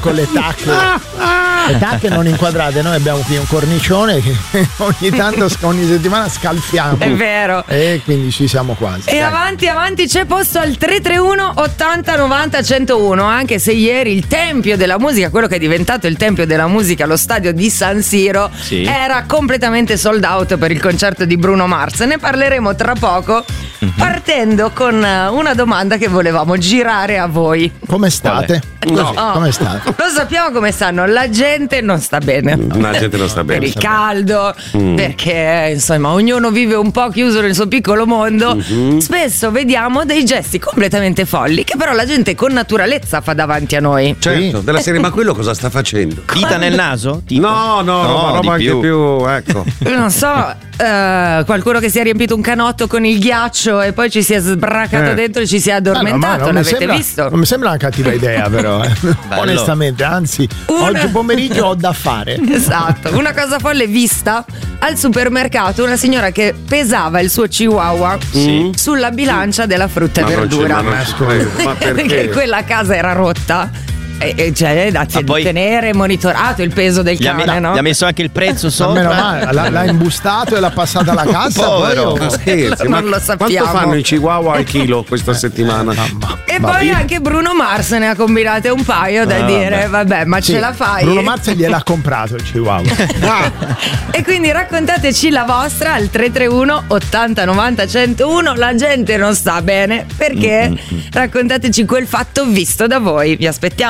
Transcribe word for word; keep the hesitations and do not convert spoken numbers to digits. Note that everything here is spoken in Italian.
con le tacche. Le tacche non inquadrate, noi abbiamo qui un cornicione che ogni tanto, ogni settimana scalfiamo. È vero. E quindi ci siamo quasi. E dai. avanti, avanti, c'è posto al tre tre uno ottanta novanta centouno, anche se ieri il Tempio della Musica, quello che è diventato il Tempio della Musica, lo stadio di San Siro, sì. era completamente sold out per il concerto di Bruno Mars. Ne parleremo tra poco, mm-hmm. partendo con una domanda che volevamo girare a voi. Come state? No. Oh. Come state? Lo sappiamo come stanno, la gente non sta bene. La gente non sta bene. Per il caldo, mm. perché insomma ognuno vive un po' chiuso nel suo piccolo mondo. Mm-hmm. Spesso vediamo dei gesti completamente folli che però la gente con naturalezza fa davanti a noi. Certo, sì. della serie, ma quello cosa sta facendo? Dita nel naso? Tipo? No, no, no, roba, roba anche più. più, ecco. Non so, uh, qualcuno che si è riempito un canotto con il ghiaccio e poi ci si è sbracato Eh. dentro e ci si è addormentato, Ah, no, l'avete sembra, visto? Non mi sembra una cattiva idea però, eh. Onestamente, anzi, Una... oggi pomeriggio ho da fare. Esatto, una cosa folle vista al supermercato, una signora che pesava il suo chihuahua sì. sulla bilancia della frutta Ma e non c'è- verdura. ma non ci credo, ma perché? Perché quella casa era rotta. E, e cioè da Ma poi- tenere monitorato il peso del Gli ha, cane, me- no? gli ha messo anche il prezzo Ma sopra. meno male, l'ha, l'ha imbustato e l'ha passata alla cassa. Povero. poi, Ma oh. scherzi, Non ma lo sappiamo. quanto fanno i chihuahua al chilo questa settimana? E poi anche Bruno Mars ne ha combinate un paio da Ah, dire vabbè, ma Sì, ce la fai? Bruno Mars gliel'ha comprato il Chihuahua. E quindi raccontateci la vostra al tre tre uno ottanta novanta centouno. La gente non sta bene perché raccontateci quel fatto visto da voi. Vi aspettiamo.